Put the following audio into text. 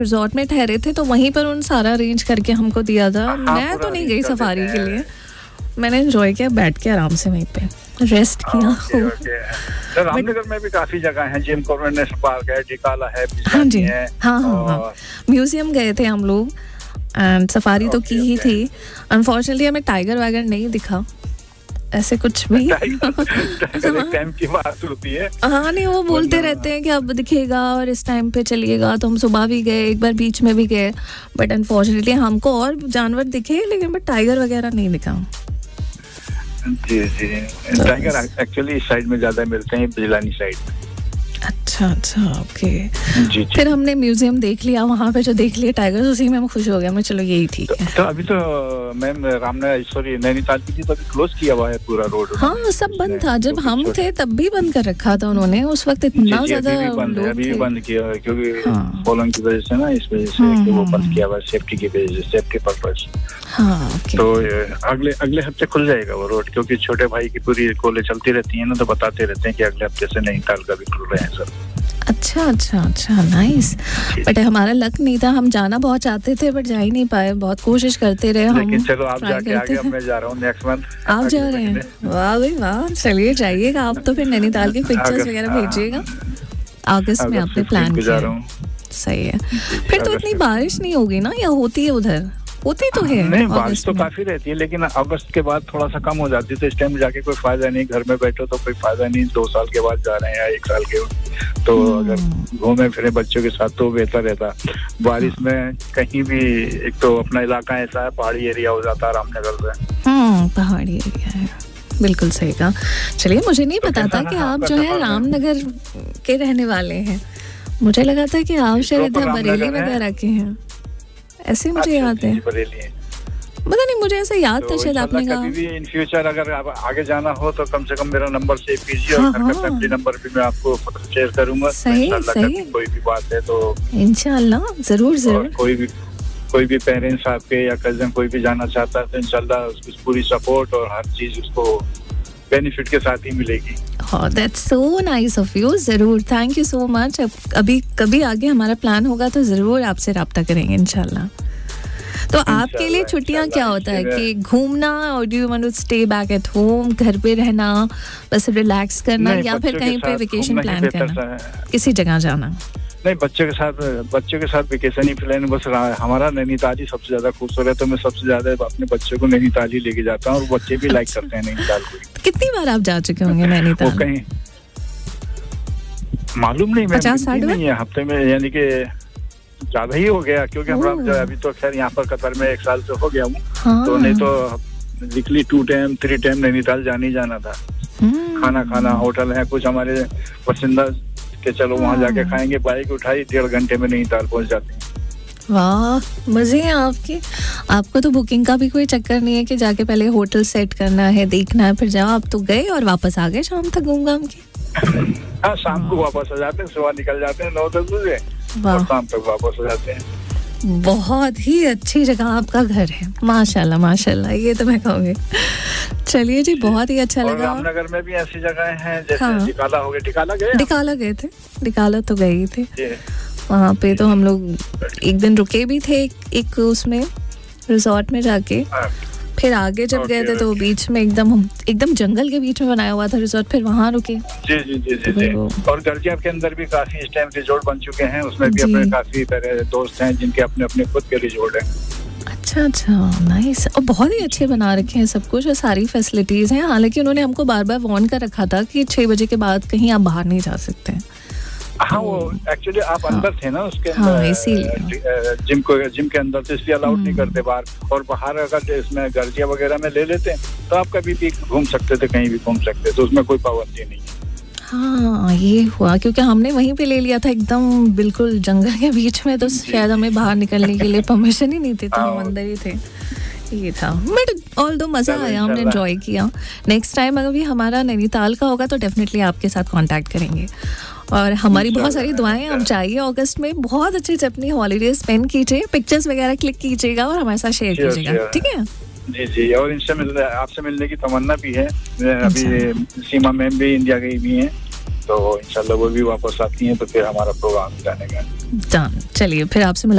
Resort में ठहरे थे तो वहीं पर उन सारा अरेंज करके हमको दिया था। मैं तो नहीं गई सफारी के लिए, मैंने एंजॉय किया, बैठ के आराम से वहीं पे रेस्ट किया। सर रामनगर में भी काफी जगह है, जिम कॉर्बेट नेशनल पार्क है, डिकाला है, हाँ जी, है, हाँ, म्यूजियम गए थे हम लोग एंड सफारी तो की ही थी। अनफॉर्चुनेटली हमें टाइगर वगैरह नहीं दिखा, ऐसे कुछ भी। टाइम की बात होती है। हाँ नहीं, वो बोलते रहते हैं कि अब दिखेगा और इस टाइम पे चलिएगा, तो हम सुबह भी गए, एक बार बीच में भी गए, बट अनफॉर्चुनेटली हमको और जानवर दिखे लेकिन बट टाइगर वगैरह नहीं दिखा। जी जी, टाइगर एक्चुअली इस साइड में ज्यादा मिलते हैं, बिजलानी साइड। अच्छा अच्छा, ओके। जी, फिर हमने म्यूजियम देख लिया, वहाँ पे जो देख लिया टाइगर, उसी में हम खुश हो गया। मैं चलो यही ठीक है। तो अभी तो मैम नैनीताल की तो अभी क्लोज किया हुआ है पूरा रोड। हाँ सब बंद था, जब हम थे तब भी बंद कर रखा था उन्होंने, उस वक्त इतना ज्यादा अभी भी बंद किया है क्योंकि फॉलोइंग की वजह से ना, इस वजह से वो बंद किया हुआ है, सेफ्टी की वजह से, सेफ्टी पर्पस। हाँ तो अगले हफ्ते खुल जाएगा वो रोड, क्योंकि छोटे भाई की पूरी कॉलेज चलती रहती है ना, तो बताते रहते हैं कि अगले हफ्ते से नैनीताल का भी खुल रहे हैं सर। अच्छा अच्छा अच्छा, नाइस। बट हमारा लक नहीं था, हम जाना बहुत चाहते थे बट जा ही नहीं पाए, बहुत कोशिश करते रहे हम। लेकिन चलो आप जाके आगे, अब मैं जा रहा हूँ नेक्स्ट मंथ। आप जा रहे हैं? वाह भाई वाह, चलिए जाइएगा आप तो। फिर नैनीताल की पिक्चर्स वगैरह भेजिएगा। अगस्त में आपने प्लान किया, सही है। फिर तो इतनी बारिश नहीं होगी ना, या होती है उधर? होती तो है। नहीं, बारिश तो काफी रहती है, लेकिन अगस्त के बाद थोड़ा सा कम हो जाती है, तो इस टाइम जाके कोई फायदा नहीं, घर में बैठो तो कोई फायदा नहीं। 2 साल के बाद जा रहे हैं या 1 साल के, तो अगर घूमे फिरे बच्चों के साथ तो बेहतर रहता। बारिश में कहीं भी, एक तो अपना इलाका ऐसा है, पहाड़ी एरिया हो जाता है रामनगर से। पहाड़ी एरिया है, बिल्कुल सही कहा। चलिए, मुझे नहीं पता था कि आप जो है रामनगर के रहने वाले हैं। मुझे लगा था कि आप शायद बरेली वगैरह के हैं, ऐसे मुझे याद है। पता नहीं, मुझे ऐसा याद था शायद आपने कहा। कभी भी इन फ्यूचर अगर आप आगे जाना हो तो कम से कम मेरा नंबर सेव कीजिए, और घर का फैमिली नंबर भी मैं आपको शेयर करूंगा। सही सही, कोई भी बात है तो इंशाल्लाह जरूर जरूर। कोई भी पेरेंट्स आपके या कजन कोई भी जाना चाहता है तो इंशाल्लाह उसकी पूरी सपोर्ट और हर चीज उसको बेनिफिट के साथ ही मिलेगी। That's so nice of you। जरूर, थैंक यू सो मच। अभी कभी आगे हमारा प्लान होगा तो जरूर आपसे राब्ता करेंगे इंशाल्लाह। तो आपके लिए छुट्टियां क्या होता है कि घूमना, और do you want to stay back at home, घर पे रहना, बस रिलैक्स करना, या फिर कहीं पे वेकेशन प्लान करना, किसी जगह जाना? नहीं, बच्चों के साथ वेकेशन ही प्लान। बस हमारा नैनीताल ही सबसे ज्यादा खूबसूरत है, तो मैं सबसे ज्यादा अपने बच्चों को नैनीताल ही लेके जाता हूँ, और बच्चे भी लाइक करते हैं नैनीताल को। कितनी बार आप जा चुके होंगे नैनीताल? कहीं मालूम नहीं, 50-60 नहीं है हफ्ते में, यानी कि ज्यादा ही हो गया, क्योंकि हमारा अभी तो खैर यहाँ पर कतर में 1 साल से हो गया हूँ। तो नहीं तो वीकली 2 टाइम 3 टाइम नैनीताल जाना था। खाना होटल है कुछ हमारे पसंदीदा के, चलो वहाँ जाके खाएंगे, बाइक उठाई 1.5 घंटे में नैनीताल पहुँच जाते हैं। वाह, मजे हैं आपके। आपको तो बुकिंग का भी कोई चक्कर नहीं है कि जाके पहले होटल सेट करना है, देखना है, फिर जाओ। आप तो गए और वापस आ गए शाम तक घूम घाम के। हाँ, शाम को वापस आ जाते हैं, सुबह निकल जाते हैं 9-10 बजे, और शाम तक वापस आ जाते हैं। बहुत ही अच्छी जगह आपका घर है, माशाल्लाह माशाल्लाह, ये तो मैं कहूँगी। चलिए जी, बहुत ही अच्छा लगा। रामनगर में भी ऐसी जगह हैं, जैसे डिकाला हो गया। डिकाला गए थे? डिकाला तो गए ही थे। वहाँ पे तो हम लोग एक दिन रुके भी थे, एक उसमें रिजॉर्ट में जाके। फिर आगे जब गए थे तो बीच में एकदम जंगल के बीच में बनाया हुआ था रिजॉर्ट, फिर वहाँ रुके। जी। और गर्जिया के अंदर भी काफी इस टाइम रिजॉर्ट बन चुके हैं, उसमें भी अपने काफी तरह दोस्त हैं जिनके अपने खुद के रिजॉर्ट हैं। अच्छा, नाइस। और बहुत ही अच्छे बना रखे हैं सब कुछ, और सारी फैसिलिटीज हैं। हालांकि उन्होंने हमको बार बार वार्न कर रखा था कि 6 बजे के बाद कहीं आप बाहर नहीं जा सकते हैं। हाँ, वो एक्चुअली आप अंदर थे ना उसके अंदर, इसीलिए जिम के अंदर, तो इसलिए अलाउड नहीं करते बाहर। और बाहर अगर इसमें गर्जिया वगैरह में ले लेते तो आप कभी भी घूम सकते थे, कहीं भी घूम सकते, तो उसमें कोई पाबंदी नहीं है। हाँ, ये हुआ क्योंकि हमने वहीं पे ले लिया था, एकदम बिल्कुल जंगल के बीच में, तो शायद हमें बाहर निकलने के लिए परमिशन ही नहीं थी, तो हम अंदर ही थे। ये था, बट ऑल्दो मजा आया, हमने एंजॉय किया। नेक्स्ट टाइम अगर भी हमारा नैनीताल का होगा तो डेफिनेटली आपके साथ कांटेक्ट करेंगे। और हमारी बहुत सारी दुआएं, हम चाहिए अगस्त में बहुत अच्छे से अपनी हॉलीडे स्पेंड कीजिए, पिक्चर्स वगैरह क्लिक कीजिएगा और हमारे साथ शेयर कीजिएगा, ठीक है? जी। और इनसे आपसे मिलने की तमन्ना भी है। अभी सीमा मैम भी इंडिया गई भी हैं, तो इंशाल्लाह वो भी वापस आती हैं, तो फिर हमारा प्रोग्राम जाने का। चलिए, फिर आपसे